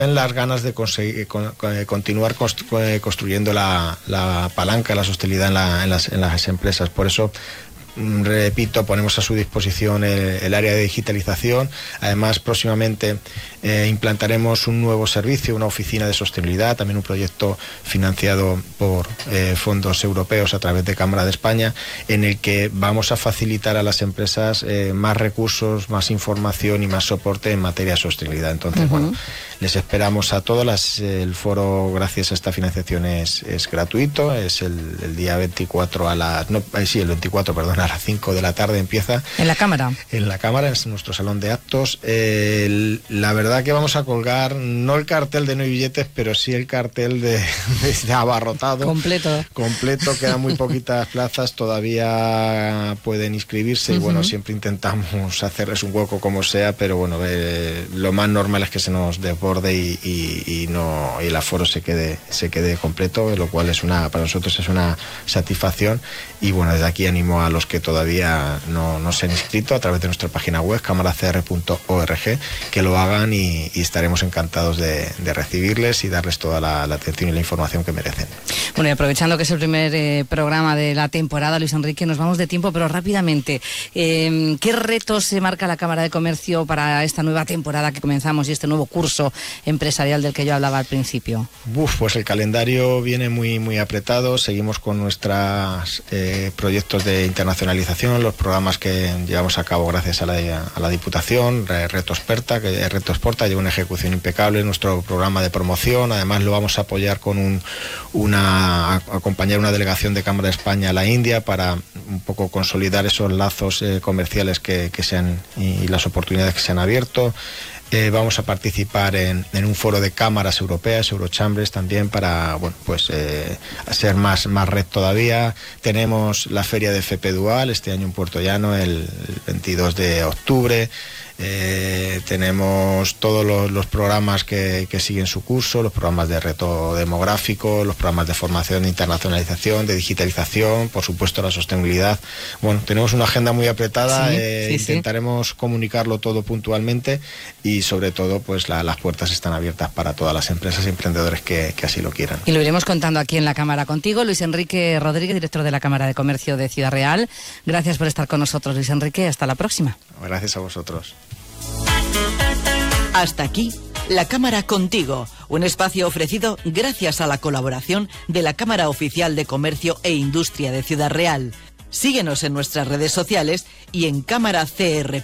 las ganas de conseguir continuar construyendo la palanca, la sostenibilidad en las empresas. Por eso, repito, ponemos a su disposición el área de digitalización. Además, próximamente implantaremos un nuevo servicio, una oficina de sostenibilidad, también un proyecto financiado por fondos europeos a través de Cámara de España, en el que vamos a facilitar a las empresas más recursos, más información y más soporte en materia de sostenibilidad. Entonces, bueno, les esperamos a todos. El foro, gracias a esta financiación, es gratuito. Es el día 24 a las 5 de la tarde empieza. ¿En la Cámara? En la Cámara, en nuestro salón de actos. La verdad que vamos a colgar, no el cartel de no hay billetes, pero sí el cartel de abarrotado. Completo, quedan muy poquitas plazas, todavía pueden inscribirse y bueno, siempre intentamos hacerles un hueco como sea, pero bueno, lo más normal es que se nos desborde y el aforo se quede completo, lo cual para nosotros es una satisfacción. Y bueno, desde aquí animo a los que todavía no se han inscrito a través de nuestra página web, camaracr.org, que lo hagan y estaremos encantados de recibirles y darles toda la atención y la información que merecen. Bueno, y aprovechando que es el primer programa de la temporada, Luis Enrique, nos vamos de tiempo, pero rápidamente. ¿Qué retos se marca la Cámara de Comercio para esta nueva temporada que comenzamos y este nuevo curso empresarial del que yo hablaba al principio? Pues el calendario viene muy, muy apretado. Seguimos con nuestros proyectos de internacionalización, los programas que llevamos a cabo gracias a la Diputación, Reto Exporta, lleva una ejecución impecable, nuestro programa de promoción. Además lo vamos a apoyar con acompañar una delegación de Cámara de España a la India para un poco consolidar esos lazos comerciales que se han y las oportunidades que se han abierto. Vamos a participar en un foro de cámaras europeas, Eurochambres, también para ser más red todavía. Tenemos la feria de FP Dual este año en Puerto Llano, el 22 de octubre. Tenemos todos los programas que siguen su curso, los programas de reto demográfico, los programas de formación, de internacionalización, de digitalización, por supuesto la sostenibilidad. Bueno, tenemos una agenda muy apretada, intentaremos comunicarlo todo puntualmente y sobre todo pues las puertas están abiertas para todas las empresas y emprendedores que así lo quieran. Y lo iremos contando aquí en la Cámara contigo. Luis Enrique Rodríguez, director de la Cámara de Comercio de Ciudad Real. Gracias por estar con nosotros, Luis Enrique. Hasta la próxima. Gracias a vosotros. Hasta aquí, La Cámara Contigo, un espacio ofrecido gracias a la colaboración de la Cámara Oficial de Comercio e Industria de Ciudad Real. Síguenos en nuestras redes sociales y en camaracr.org.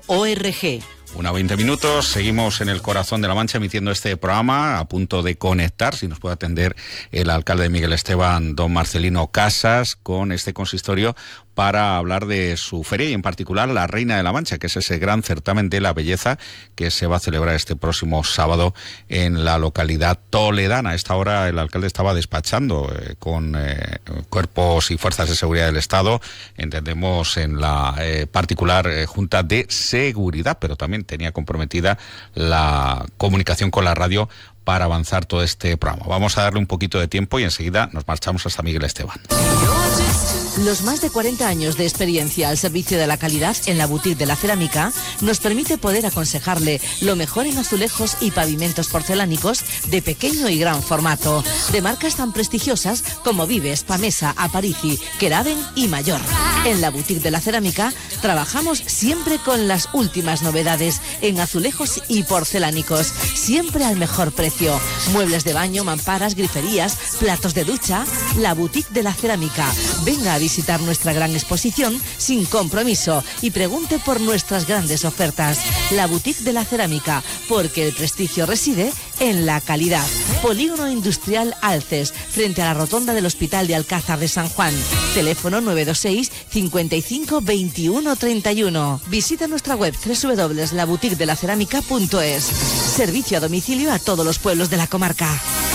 1:20, seguimos en el corazón de La Mancha emitiendo este programa, a punto de conectar, si nos puede atender el alcalde de Miguel Esteban, don Marcelino Casas, con este consistorio para hablar de su feria y en particular la Reina de la Mancha, que es ese gran certamen de la belleza que se va a celebrar este próximo sábado en la localidad toledana. A esta hora el alcalde estaba despachando con cuerpos y fuerzas de seguridad del Estado, entendemos en la particular Junta de Seguridad, pero también tenía comprometida la comunicación con la radio para avanzar todo este programa. Vamos a darle un poquito de tiempo y enseguida nos marchamos hasta Miguel Esteban. Los más de 40 años de experiencia al servicio de la calidad en la boutique de la cerámica nos permite poder aconsejarle lo mejor en azulejos y pavimentos porcelánicos de pequeño y gran formato, de marcas tan prestigiosas como Vives, Pamesa, Aparici, Keraben y Mayor. En la boutique de la cerámica trabajamos siempre con las últimas novedades en azulejos y porcelánicos, siempre al mejor precio. Muebles de baño, mamparas, griferías, platos de ducha. La boutique de la cerámica. Venga a visitar nuestra gran exposición sin compromiso y pregunte por nuestras grandes ofertas. La boutique de la cerámica, porque el prestigio reside en la calidad. Polígono Industrial Alces, frente a la rotonda del Hospital de Alcázar de San Juan. Teléfono 926 55 21 31. Visita nuestra web www.laboutiquedelacerámica.es. Servicio a domicilio a todos los pueblos de la comarca.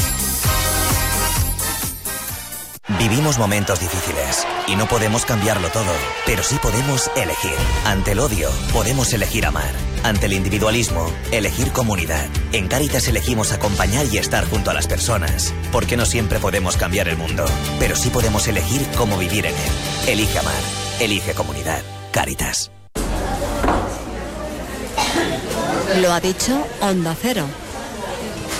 Vivimos momentos difíciles y no podemos cambiarlo todo, pero sí podemos elegir. Ante el odio, podemos elegir amar. Ante el individualismo, elegir comunidad. En Cáritas elegimos acompañar y estar junto a las personas, porque no siempre podemos cambiar el mundo, pero sí podemos elegir cómo vivir en él. Elige amar, elige comunidad. Cáritas. Lo ha dicho Onda Cero.